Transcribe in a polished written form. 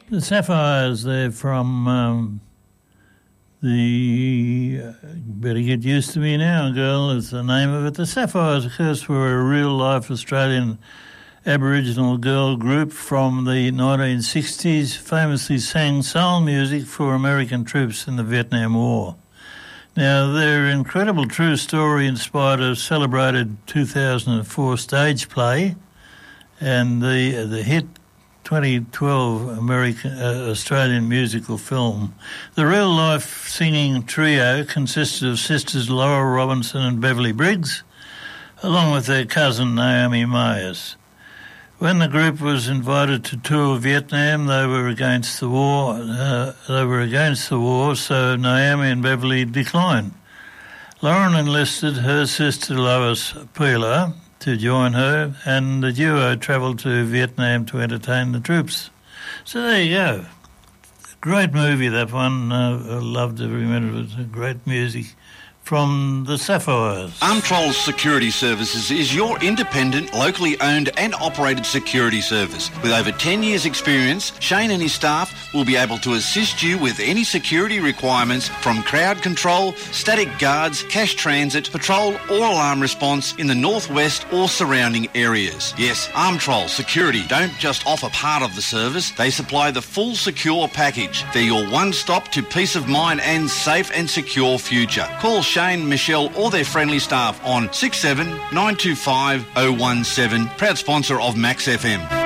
The Sapphires, they're from better get used to me now, girl, is the name of it. The Sapphires, of course, were a real-life Australian Aboriginal girl group from the 1960s, famously sang soul music for American troops in the Vietnam War. Now, their incredible true story inspired a celebrated 2004 stage play and the hit 2012 Australian musical film. The real-life singing trio consisted of sisters Laura Robinson and Beverly Briggs, along with their cousin Naomi Myers. When the group was invited to tour Vietnam, they were against the war. So Naomi and Beverly declined. Lauren enlisted her sister Lois Peeler to join her, and the duo travelled to Vietnam to entertain the troops. So there you go. Great movie, that one. I loved every minute of it. Great music from the Sapphires. Armtrol Security Services is your independent, locally owned and operated security service. With over 10 years' experience, Shane and his staff will be able to assist you with any security requirements from crowd control, static guards, cash transit, patrol or alarm response in the northwest or surrounding areas. Yes, Armtrol Security don't just offer part of the service, they supply the full secure package. They're your one-stop to peace of mind and safe and secure future. Call Shane, Michelle or their friendly staff on 67 925 017, proud sponsor of Max FM.